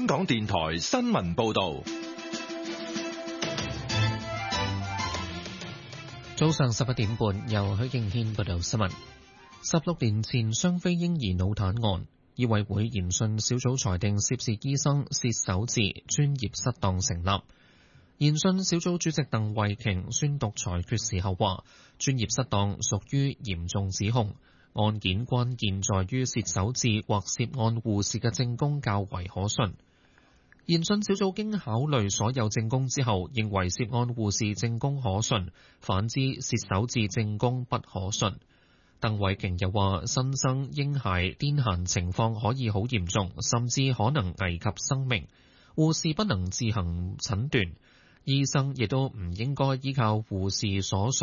香港電台新聞報道。 早上11點半，由許敬軒報道新聞。16年前雙非嬰兒腦癱案，醫委會研訊小組裁定涉事醫生薛守志專業失當成立。研訊小組主席鄧惠瓊宣讀裁決時候話，專業失當屬於嚴重指控，案件關鍵在於薛守志或涉案護士嘅證供較為可信。研訊小組經考慮所有證供之後，認為涉案護士證供可信，反之薛守志證供不可信。鄧惠瓊又話，新生嬰孩癲癇情況可以好嚴重，甚至可能危及生命，護士不能自行診斷，醫生亦都唔應該依靠護士所